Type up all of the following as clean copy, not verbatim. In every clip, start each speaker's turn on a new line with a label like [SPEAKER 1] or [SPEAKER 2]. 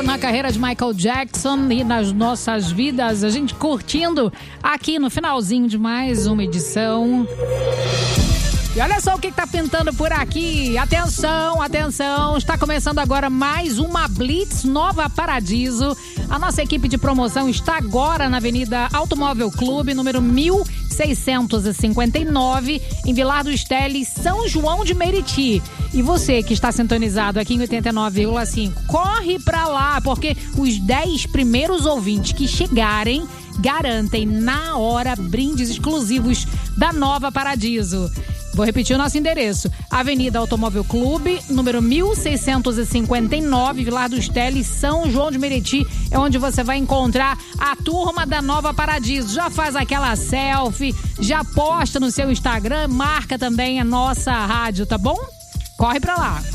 [SPEAKER 1] na carreira de Michael Jackson e nas nossas vidas, a gente curtindo aqui no finalzinho de mais uma edição. E olha só o que tá pintando por aqui. Atenção, atenção. Está começando agora mais uma Blitz Nova Paradiso. A nossa equipe de promoção está agora na Avenida Automóvel Clube, número 1659, em Vilar dos Teles, São João de Meriti. E você que está sintonizado aqui em 89,5, corre pra lá, porque os 10 primeiros ouvintes que chegarem garantem na hora brindes exclusivos da Nova Paradiso. Vou repetir o nosso endereço. Avenida Automóvel Clube, número 1659, Vilar dos Teles, São João de Meriti. É onde você vai encontrar a turma da Nova Paradiso. Já faz aquela selfie, já posta no seu Instagram, marca também a nossa rádio, tá bom? Corre pra lá.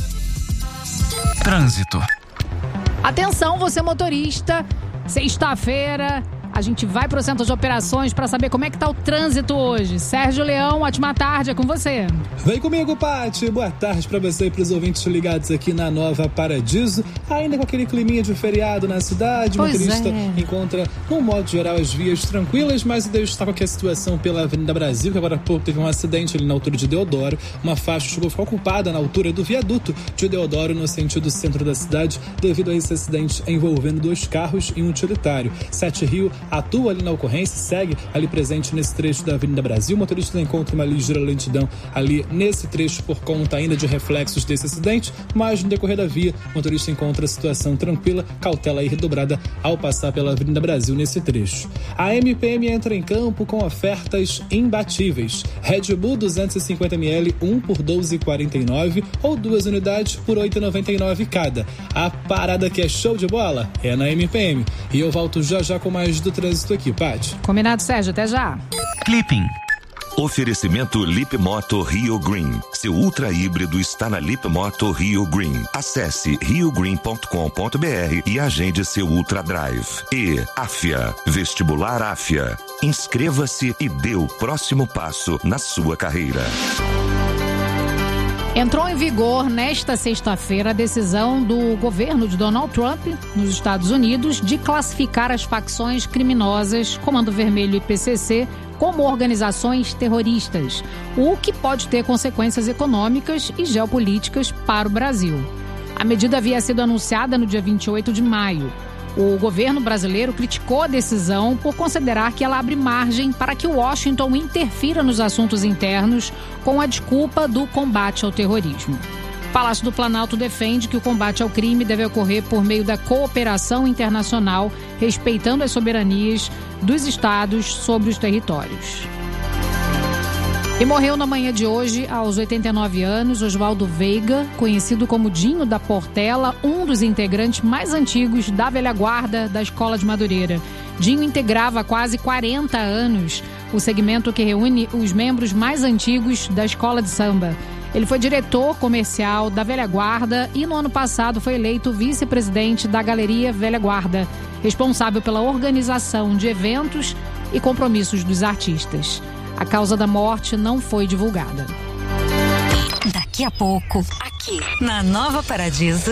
[SPEAKER 2] Trânsito.
[SPEAKER 1] Atenção, você motorista, sexta-feira... A gente vai para o Centro de Operações para saber como é que tá o trânsito hoje. Sérgio Leão, ótima tarde, é com você.
[SPEAKER 3] Vem comigo, Paty. Boa tarde para você e para os ouvintes ligados aqui na Nova Paradiso. Ainda com aquele climinha de feriado na cidade, o motorista encontra, no modo geral, as vias tranquilas, mas eu destaco aqui a situação pela Avenida Brasil, que agora há pouco teve um acidente ali na altura de Deodoro. Uma faixa chegou a ficar ocupada na altura do viaduto de Deodoro, no sentido centro da cidade, devido a esse acidente envolvendo 2 carros e um utilitário. 7 Rio atua ali na ocorrência, segue ali presente nesse trecho da Avenida Brasil. O motorista encontra uma ligeira lentidão ali nesse trecho por conta ainda de reflexos desse acidente, mas no decorrer da via, o motorista encontra a situação tranquila, cautela aí redobrada ao passar pela Avenida Brasil nesse trecho. A MPM entra em campo com ofertas imbatíveis. Red Bull 250ml, 1 por 12,49 ou 2 unidades por 8,99 cada. A parada que é show de bola é na MPM. E eu volto já com mais do trânsito aqui, Paty.
[SPEAKER 1] Combinado, Sérgio, até já.
[SPEAKER 2] Clipping.
[SPEAKER 4] Oferecimento Lip Moto Rio Green. Seu ultra híbrido está na Lip Moto Rio Green. Acesse riogreen.com.br e agende seu Ultra Drive. E Afia, Vestibular Afia. Inscreva-se e dê o próximo passo na sua carreira.
[SPEAKER 1] Entrou em vigor nesta sexta-feira a decisão do governo de Donald Trump, nos Estados Unidos, de classificar as facções criminosas Comando Vermelho e PCC como organizações terroristas, o que pode ter consequências econômicas e geopolíticas para o Brasil. A medida havia sido anunciada no dia 28 de maio. O governo brasileiro criticou a decisão por considerar que ela abre margem para que Washington interfira nos assuntos internos com a desculpa do combate ao terrorismo. O Palácio do Planalto defende que o combate ao crime deve ocorrer por meio da cooperação internacional, respeitando as soberanias dos estados sobre os territórios. E morreu na manhã de hoje, aos 89 anos, Oswaldo Veiga, conhecido como Dinho da Portela, um dos integrantes mais antigos da velha guarda da Escola de Madureira. Dinho integrava há quase 40 anos o segmento que reúne os membros mais antigos da escola de samba. Ele foi diretor comercial da velha guarda e no ano passado foi eleito vice-presidente da Galeria Velha Guarda, responsável pela organização de eventos e compromissos dos artistas. A causa da morte não foi divulgada.
[SPEAKER 5] Daqui a pouco, aqui na Nova Paradiso.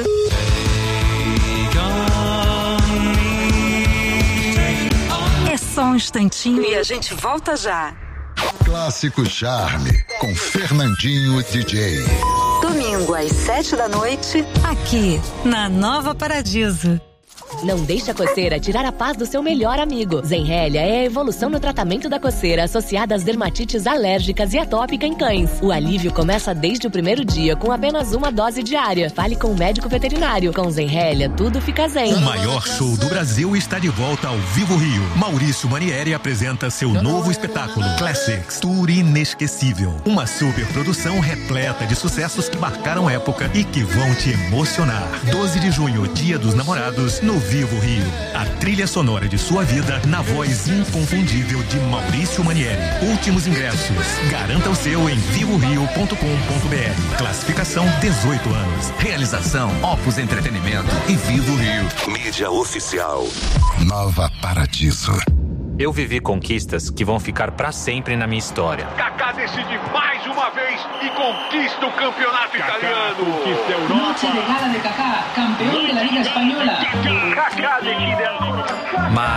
[SPEAKER 5] É só um instantinho e a gente volta já.
[SPEAKER 6] Clássico Charme, com Fernandinho DJ.
[SPEAKER 5] Domingo às 7 da noite, aqui na Nova Paradiso.
[SPEAKER 7] Não deixe a coceira tirar a paz do seu melhor amigo. Zenrelia é a evolução no tratamento da coceira associada às dermatites alérgicas e atópica em cães. O alívio começa desde o primeiro dia com apenas uma dose diária. Fale com o médico veterinário. Com Zenrelia, tudo fica zen.
[SPEAKER 8] O maior show do Brasil está de volta ao Vivo Rio. Maurício Manieri apresenta seu novo espetáculo, Classics, Tour Inesquecível. Uma super produção repleta de sucessos que marcaram época e que vão te emocionar. 12 de junho, Dia dos Namorados, no Vivo Rio. A trilha sonora de sua vida na voz inconfundível de Maurício Manieri. Últimos ingressos. Garanta o seu em vivorio.com.br. Classificação 18 anos. Realização Opus Entretenimento e Vivo Rio.
[SPEAKER 4] Mídia oficial.
[SPEAKER 6] Nova Paradiso.
[SPEAKER 9] Eu vivi conquistas que vão ficar pra sempre na minha história.
[SPEAKER 10] Kaká decide mais uma vez e conquista o campeonato italiano.
[SPEAKER 11] Noche de gala de Kaká, campeão da Liga Espanhola.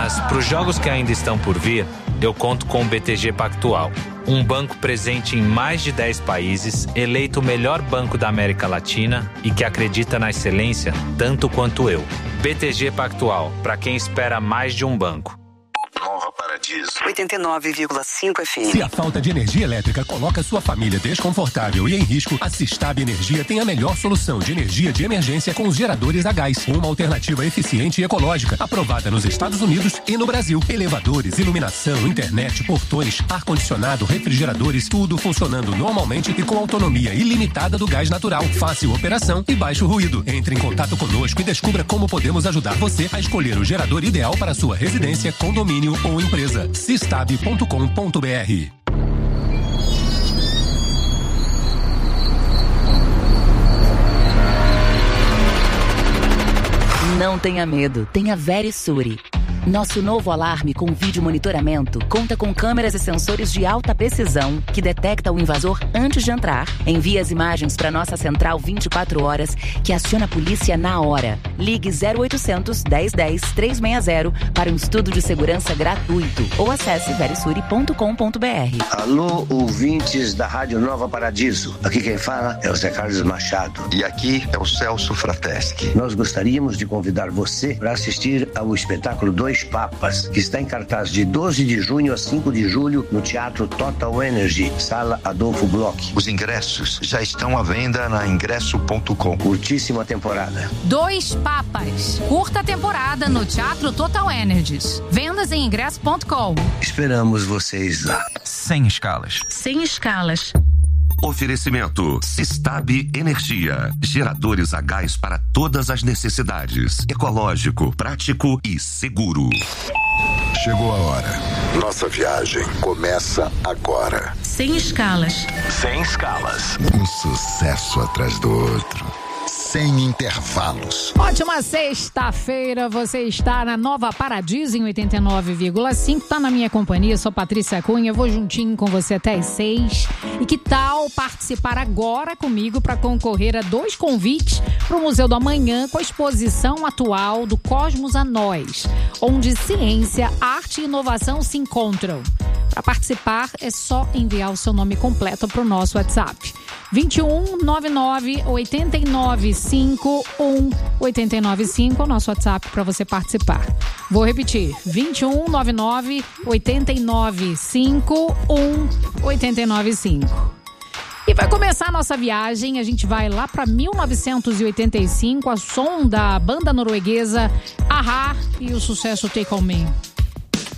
[SPEAKER 9] Mas para os jogos que ainda estão por vir, eu conto com o BTG Pactual, um banco presente em mais de 10 países, eleito o melhor banco da América Latina e que acredita na excelência tanto quanto eu. BTG Pactual, para quem espera mais de um banco.
[SPEAKER 2] Nova Paradiso 89,5 FM.
[SPEAKER 8] Se a falta de energia elétrica coloca sua família desconfortável e em risco, a Sistab Energia tem a melhor solução de energia de emergência com os geradores a gás. Uma alternativa eficiente e ecológica, aprovada nos Estados Unidos e no Brasil. Elevadores, iluminação, internet, portões, ar-condicionado, refrigeradores, tudo funcionando normalmente e com autonomia ilimitada do gás natural. Fácil operação e baixo ruído. Entre em contato conosco e descubra como podemos ajudar você a escolher o gerador ideal para sua residência, condomínio ou empresa. Sistab.com.br.
[SPEAKER 7] Não tenha medo, tenha Verisuri. Nosso novo alarme com vídeo monitoramento conta com câmeras e sensores de alta precisão que detecta o invasor antes de entrar, envia as imagens para nossa central 24 horas que aciona a polícia na hora. Ligue 0800 1010 360 para um estudo de segurança gratuito ou acesse verisuri.com.br.
[SPEAKER 11] Alô, ouvintes da Rádio Nova Paradiso. Aqui quem fala é o Zé Carlos Machado.
[SPEAKER 6] E aqui é o Celso Frateschi.
[SPEAKER 11] Nós gostaríamos de convidar você para assistir ao espetáculo Dois Papas, que está em cartaz de 12 de junho a 5 de julho no Teatro Total Energy, Sala Adolfo Bloch.
[SPEAKER 6] Os ingressos já estão à venda na ingresso.com.
[SPEAKER 11] Curtíssima temporada.
[SPEAKER 1] Dois Papas. Curta temporada no Teatro Total Energy. Vendas em ingresso.com.
[SPEAKER 11] Esperamos vocês lá.
[SPEAKER 9] Sem escalas.
[SPEAKER 7] Sem escalas.
[SPEAKER 4] Oferecimento Sistab Energia. Geradores a gás para todas as necessidades. Ecológico, prático e seguro.
[SPEAKER 6] Chegou a hora. Nossa viagem começa agora.
[SPEAKER 7] Sem escalas.
[SPEAKER 9] Sem escalas.
[SPEAKER 6] Um sucesso atrás do outro. Sem intervalos.
[SPEAKER 1] Ótima sexta-feira, você está na Nova Paradiso em 89,5. Tá na minha companhia, sou Patrícia Cunha, vou juntinho com você até as 6. E que tal participar agora comigo para concorrer a 2 convites para o Museu do Amanhã com a exposição atual do Cosmos a Nós, onde ciência, arte e inovação se encontram. Para participar é só enviar o seu nome completo para o nosso WhatsApp. 2199 895 895 é o nosso WhatsApp para você participar. Vou repetir, 2199 895 895. E vai começar a nossa viagem, a gente vai lá para 1985, a som da banda norueguesa A-ha e o sucesso Take On Me.